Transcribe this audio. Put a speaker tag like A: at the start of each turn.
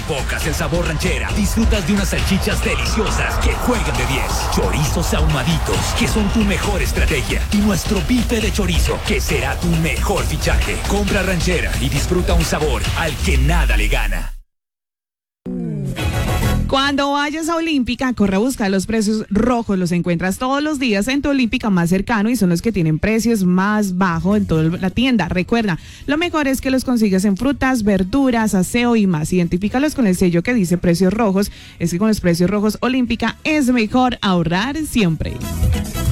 A: bocas el sabor ranchera. Disfrutas de unas salchichas deliciosas que juegan de 10. Chorizos ahumaditos, que son tu mejor estrategia. Y nuestro bife de chorizo, que será tu mejor fichaje. Compra ranchera y disfruta un sabor al que nada le gana.
B: Cuando vayas a Olímpica, corre a buscar los precios rojos. Los encuentras todos los días en tu Olímpica más cercano y son los que tienen precios más bajos en toda la tienda. Recuerda, lo mejor es que los consigas en frutas, verduras, aseo y más. Identifícalos con el sello que dice precios rojos. Es que con los precios rojos Olímpica es mejor ahorrar siempre.